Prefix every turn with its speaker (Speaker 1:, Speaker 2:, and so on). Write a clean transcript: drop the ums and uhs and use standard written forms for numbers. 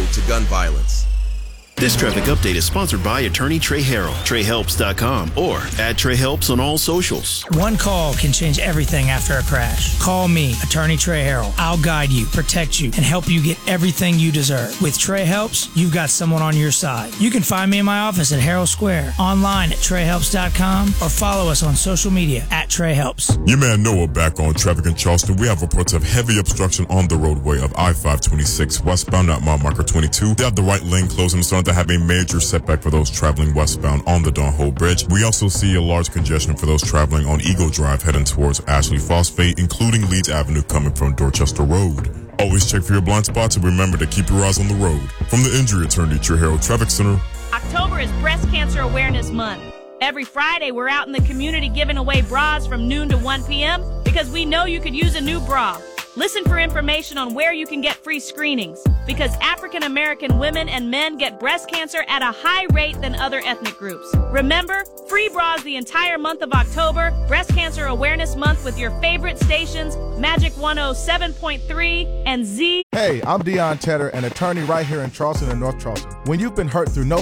Speaker 1: road to gun violence.
Speaker 2: This traffic update is sponsored by attorney Trey Harrell, TreyHelps.com, or at Trey Helps on all socials.
Speaker 3: One call can change everything after a crash. Call me, attorney Trey Harrell. I'll guide you, protect you, and help you get everything you deserve. With Trey Helps, you've got someone on your side. You can find me in my office at Herald Square, online at TreyHelps.com, or follow us on social media at Trey Helps.
Speaker 4: Your man Noah back on traffic in Charleston. We have reports of heavy obstruction on the roadway of I-526 westbound at mile marker 22. They have the right lane closed and starting to have a major setback for those traveling westbound on the Don Hole Bridge. We also see a large congestion for those traveling on Eagle Drive heading towards Ashley Phosphate, including Leeds Avenue coming from Dorchester Road. Always check for your blind spots and remember to keep your eyes on the road. From the injury attorney, Trey Harrell Traffic Center.
Speaker 5: October is Breast Cancer Awareness Month. Every Friday, we're out in the community giving away bras from noon to 1 p.m. because we know you could use a new bra. Listen for information on where you can get free screenings, because African American women and men get breast cancer at a high rate than other ethnic groups. Remember, free bras the entire month of October, Breast Cancer Awareness Month with your favorite stations, Magic 107.3 and Z.
Speaker 6: Hey, I'm Deion Tedder, an attorney right here in Charleston and North Charleston. When you've been hurt through no